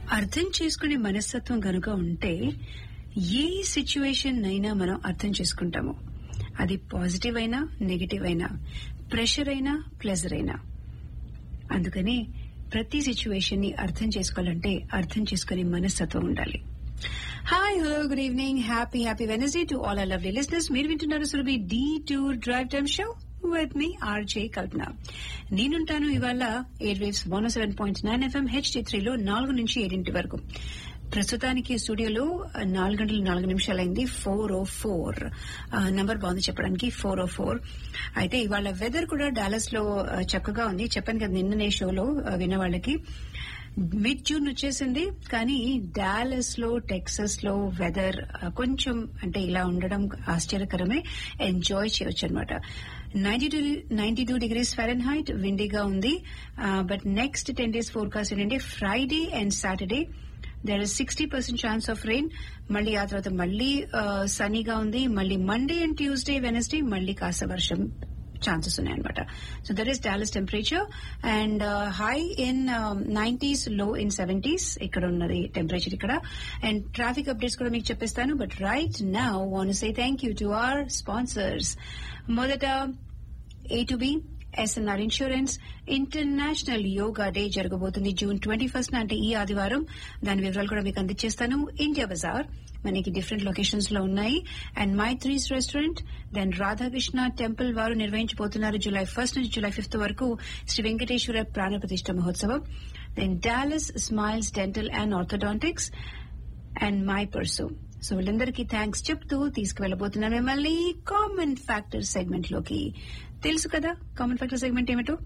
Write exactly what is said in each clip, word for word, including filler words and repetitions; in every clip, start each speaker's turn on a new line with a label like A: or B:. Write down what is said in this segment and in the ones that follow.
A: అర్థం చేసుకునే మనస్తత్వం గనుక ఉంటే ఏ సిచ్యువేషన్ అయినా మనం అర్థం చేసుకుంటాము. అది పాజిటివ్ అయినా నెగటివ్ అయినా, ప్రెషర్ అయినా ప్లెజర్ అయినా. అందుకని ప్రతి సిచ్యువేషన్ ని అర్థం చేసుకోవాలంటే అర్థం చేసుకునే మనస్తత్వం ఉండాలి. Hi, hello, good evening, happy happy Wednesday to all are lovely listeners. మీరు వింటున్నారు Surabhi D tour drive time show with me RJ కల్పన. నేనుంటాను ఇవాళ air waves one seven point nine FM HD త్రీలో నాలుగు నుంచి ఏడింటి వరకు. ప్రస్తుతానికి స్టూడియోలో నాలుగు గంటల నాలుగు నిమిషాలైంది. ఫోర్ ఓ ఫోర్ నంబర్ బాగుంది చెప్పడానికి, ఫోర్ ఓ ఫోర్. అయితే ఇవాళ వెదర్ కూడా డాలస్ లో చక్కగా ఉంది. చెప్పాను కదా నిన్ననే షోలో విన్న వాళ్ళకి. మిడ్ జూన్ వచ్చేసింది, కానీ డాలస్ లో, టెక్సస్ లో వెదర్ కొంచెం అంటే ఇలా ఉండడం ఆశ్చర్యకరమే. ఎంజాయ్ చేయొచ్చు అనమాట. Ninety two ninety two degrees foreign height, విండీగా ఉంది. But next ten days forecast ఏంటంటే Friday and Saturday there is sixty percent chance of rain. మళ్ళీ ఆ తర్వాత మళ్ళీ సనీగా ఉంది. మళ్ళీ మండే అండ్ ట్యూస్డే, వెనస్డే మళ్ళీ కాస్త వర్షం ఛాన్సెస్ ఉన్నాయన్నమాట. So that is Dallas temperature. And high in nineties, లో ఇన్ సెవెంటీస్ ఇక్కడ ఉన్నది టెంపరేచర్ ఇక్కడ. అండ్ ట్రాఫిక్ అప్డేట్స్ కూడా మీకు చెప్పేస్తాను. But right now want say thank you to our sponsors. మొదట A to be SNR insurance international yoga day జరగబోతుంది June twenty first అంటే ఈ ఆదివారం. దాని వివరాలు కూడా మీకు అందించేస్తాను. ఇండియా బజార్ మనకి డిఫరెంట్ లొకేషన్స్ లో ఉన్నాయి. And Maitri's restaurant, then Radhakrishna temple వారు నిర్వహించబోతున్నారు జూలై ఫస్ట్ నుంచి జూలై ఫిఫ్త్ వరకు శ్రీ వెంకటేశ్వర ప్రాణ ప్రతిష్ఠ మహోత్సవం. Then Dallas smiles dental and orthodontics and my purse. So వీళ్ళందరికీ థ్యాంక్స్ చెప్తూ తీసుకువెళ్లబోతున్నాను మిమ్మల్ని కామన్ ఫ్యాక్టర్ సెగ్మెంట్ లోకి. తెలుసు కదా కామన్ ఫ్యాక్టర్ సెగ్మెంట్ ఏమిటో?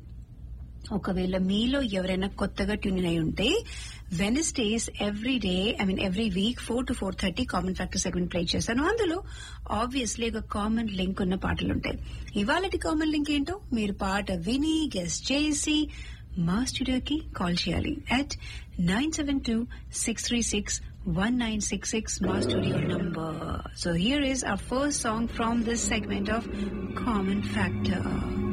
A: ఒకవేళ మీలో ఎవరైనా కొత్తగా ట్యూన్ అయి ఉంటే Wednesdays every day I mean every week four to four thirty common factor segment play చేశాను. అందులో ఆబ్వియస్లీ ఒక కామన్ లింక్ ఉన్న పాటలు ఉంటాయి. ఇవాళటి కామన్ లింక్ ఏంటో మీరు పాట విని గెస్ట్ చేసి మా స్టూడియోకి కాల్ చేయాలి at nine seven two six three six one nine six six, my studio number. So here is our first song from this segment of Common Factor.